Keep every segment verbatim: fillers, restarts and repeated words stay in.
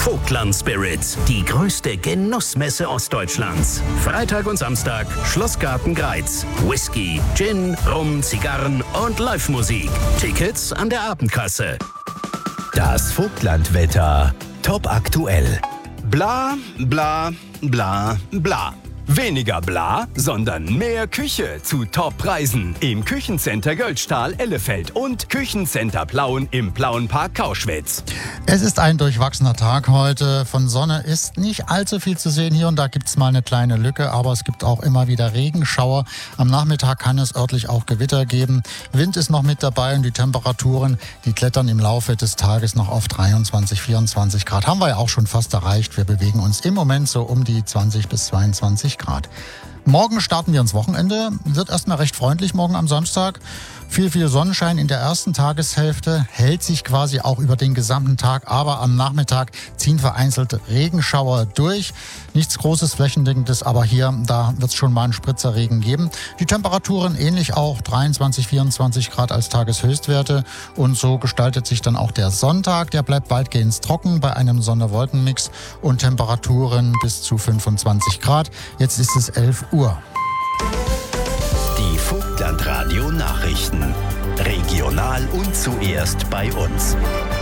Vogtland Spirit, die größte Genussmesse Ostdeutschlands. Freitag und Samstag, Schlossgarten Greiz. Whisky, Gin, Rum, Zigarren und Live-Musik. Tickets an der Abendkasse. Das Vogtlandwetter. Top aktuell. Bla, bla, bla, bla. Weniger bla, sondern mehr Küche zu Top-Preisen im Küchencenter Göldstahl Ellefeld und Küchencenter Plauen im Plauenpark Kauschwitz. Es ist ein durchwachsener Tag heute. Von Sonne ist nicht allzu viel zu sehen. Hier und da gibt es mal eine kleine Lücke, aber es gibt auch immer wieder Regenschauer. Am Nachmittag kann es örtlich auch Gewitter geben. Wind ist noch mit dabei und die Temperaturen, die klettern im Laufe des Tages noch auf dreiundzwanzig, vierundzwanzig Grad. Haben wir ja auch schon fast erreicht. Wir bewegen uns im Moment so um die zwanzig bis zweiundzwanzig Grad. Morgen starten wir ins Wochenende. Wird erstmal recht freundlich morgen am Samstag. Viel, viel Sonnenschein in der ersten Tageshälfte, hält sich quasi auch über den gesamten Tag. Aber am Nachmittag ziehen vereinzelt Regenschauer durch. Nichts Großes, Flächendeckendes, aber hier, da wird es schon mal einen Spritzerregen geben. Die Temperaturen ähnlich auch dreiundzwanzig, vierundzwanzig Grad als Tageshöchstwerte. Und so gestaltet sich dann auch der Sonntag. Der bleibt weitgehend trocken bei einem Sonne-Wolken-Mix und Temperaturen bis zu fünfundzwanzig Grad. Jetzt ist es elf Uhr. Die Vogtlandradio Nachrichten. Regional und zuerst bei uns.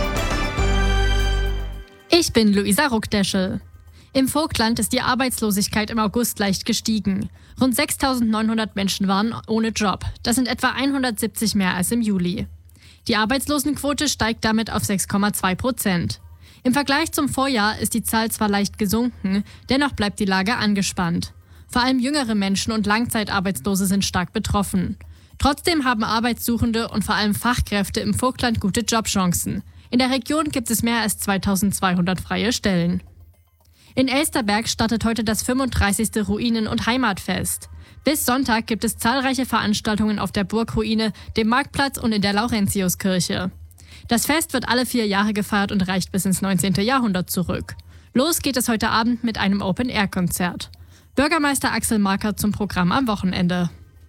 Ich bin Luisa Ruckdeschel. Im Vogtland ist die Arbeitslosigkeit im August leicht gestiegen. Rund sechstausendneunhundert Menschen waren ohne Job. Das sind etwa hundertsiebzig mehr als im Juli. Die Arbeitslosenquote steigt damit auf sechs Komma zwei Prozent. Im Vergleich zum Vorjahr ist die Zahl zwar leicht gesunken, dennoch bleibt die Lage angespannt. Vor allem jüngere Menschen und Langzeitarbeitslose sind stark betroffen. Trotzdem haben Arbeitssuchende und vor allem Fachkräfte im Vogtland gute Jobchancen. In der Region gibt es mehr als zweitausendzweihundert freie Stellen. In Elsterberg startet heute das fünfunddreißigste Ruinen- und Heimatfest. Bis Sonntag gibt es zahlreiche Veranstaltungen auf der Burgruine, dem Marktplatz und in der Laurentiuskirche. Das Fest wird alle vier Jahre gefeiert und reicht bis ins neunzehnten Jahrhundert zurück. Los geht es heute Abend mit einem Open-Air-Konzert. Bürgermeister Axel Marker zum Programm am Wochenende.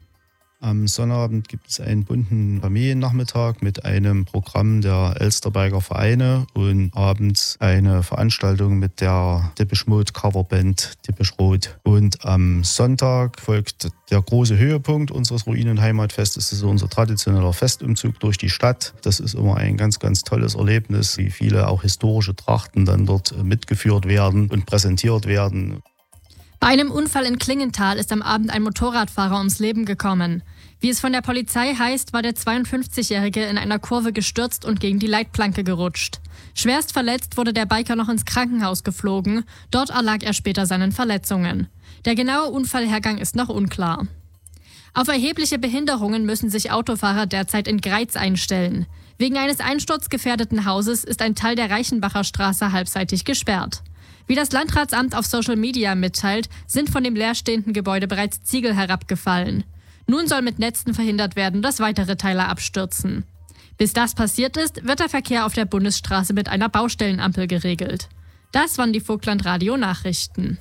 Am Sonnabend gibt es einen bunten Familiennachmittag mit einem Programm der Elsterberger Vereine und abends eine Veranstaltung mit der Depeche Mode Coverband Depeche Rot. Und am Sonntag folgt der große Höhepunkt unseres Ruinen-Heimatfestes. Das ist unser traditioneller Festumzug durch die Stadt. Das ist immer ein ganz, ganz tolles Erlebnis, wie viele auch historische Trachten dann dort mitgeführt werden und präsentiert werden. Bei einem Unfall in Klingenthal ist am Abend ein Motorradfahrer ums Leben gekommen. Wie es von der Polizei heißt, war der zweiundfünfzigjährige in einer Kurve gestürzt und gegen die Leitplanke gerutscht. Schwerst verletzt wurde der Biker noch ins Krankenhaus geflogen. Dort erlag er später seinen Verletzungen. Der genaue Unfallhergang ist noch unklar. Auf erhebliche Behinderungen müssen sich Autofahrer derzeit in Greiz einstellen. Wegen eines einsturzgefährdeten Hauses ist ein Teil der Reichenbacher Straße halbseitig gesperrt. Wie das Landratsamt auf Social Media mitteilt, sind von dem leerstehenden Gebäude bereits Ziegel herabgefallen. Nun soll mit Netzen verhindert werden, dass weitere Teile abstürzen. Bis das passiert ist, wird der Verkehr auf der Bundesstraße mit einer Baustellenampel geregelt. Das waren die Vogtlandradio Nachrichten.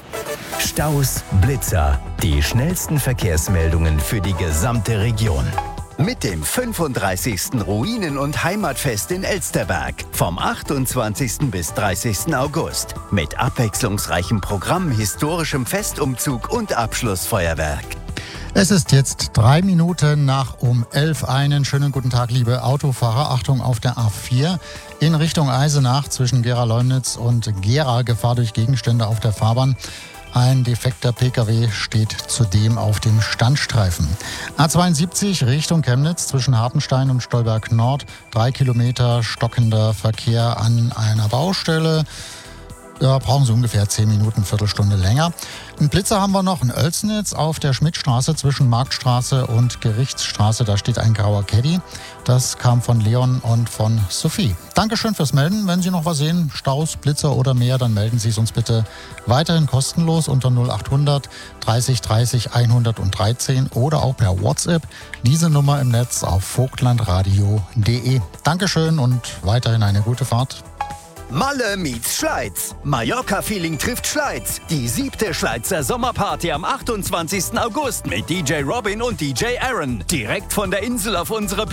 Staus, Blitzer, die schnellsten Verkehrsmeldungen für die gesamte Region. Mit dem fünfunddreißigsten Ruinen- und Heimatfest in Elsterberg vom achtundzwanzigsten bis dreißigsten August. Mit abwechslungsreichem Programm, historischem Festumzug und Abschlussfeuerwerk. Es ist jetzt drei Minuten nach um elf. Einen schönen guten Tag, liebe Autofahrer. Achtung auf der A vier in Richtung Eisenach zwischen Gera-Leumnitz und Gera. Gefahr durch Gegenstände auf der Fahrbahn. Ein defekter Pkw steht zudem auf dem Standstreifen. A zweiundsiebzig Richtung Chemnitz zwischen Hartenstein und Stolberg Nord. Drei Kilometer stockender Verkehr an einer Baustelle. Da brauchen Sie ungefähr zehn Minuten, Viertelstunde länger. Einen Blitzer haben wir noch in Oelsnitz auf der Schmidtstraße zwischen Marktstraße und Gerichtsstraße. Da steht ein grauer Caddy. Das kam von Leon und von Sophie. Dankeschön fürs Melden. Wenn Sie noch was sehen, Staus, Blitzer oder mehr, dann melden Sie es uns bitte weiterhin kostenlos unter null achthundert dreißig dreißig hundertdreizehn oder auch per WhatsApp. Diese Nummer im Netz auf vogtlandradio punkt de. Dankeschön und weiterhin eine gute Fahrt. Malle meets Schleiz. Mallorca-Feeling trifft Schleiz. Die siebte Schleizer Sommerparty am achtundzwanzigsten August mit D J Robin und D J Aaron. Direkt von der Insel auf unserer